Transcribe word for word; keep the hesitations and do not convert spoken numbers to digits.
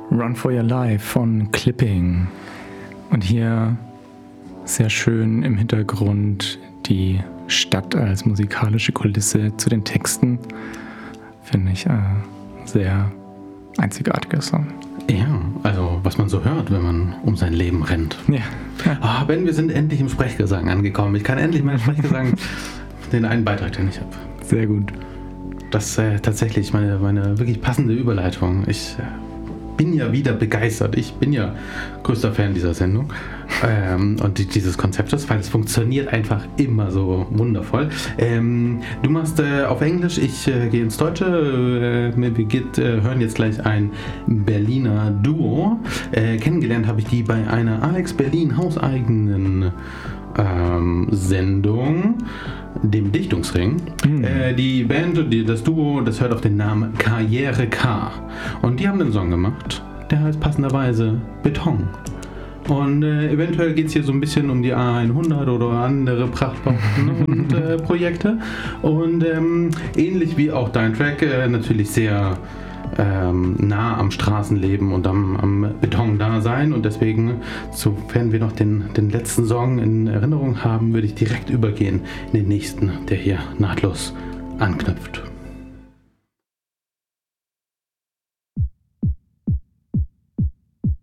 Run for Your Life von Clipping. Und hier sehr schön im Hintergrund die Stadt als musikalische Kulisse zu den Texten. Finde ich ein sehr einzigartiger Song. Ja, also was man so hört, wenn man um sein Leben rennt. Ja. Ah, Ben, wir sind endlich im Sprechgesang angekommen. Ich kann endlich meinen Sprechgesang, den einen Beitrag, den ich habe. Sehr gut. Das ist äh, tatsächlich meine, meine wirklich passende Überleitung. Ich äh, bin ja wieder begeistert. Ich bin ja größter Fan dieser Sendung ähm, und die, dieses Konzeptes, weil es funktioniert einfach immer so wundervoll. Ähm, du machst äh, auf Englisch, ich äh, gehe ins Deutsche. Äh, wir geht, äh, hören jetzt gleich ein Berliner Duo. Äh, kennengelernt habe ich die bei einer Alex Berlin hauseigenen ähm, Sendung, dem Dichtungsring. Mhm. Äh, die Band, die, das Duo, das hört auf den Namen Karriere K. Und die haben einen Song gemacht, der heißt passenderweise Beton. Und äh, eventuell geht es hier so ein bisschen um die A hundert oder andere Prachtbauten und äh, Projekte. Und ähm, ähnlich wie auch dein Track, äh, natürlich sehr ähm, nah am Straßenleben und am, am Beton da sein. Und deswegen, sofern wir noch den, den letzten Song in Erinnerung haben, würde ich direkt übergehen in den nächsten, der hier nahtlos anknüpft.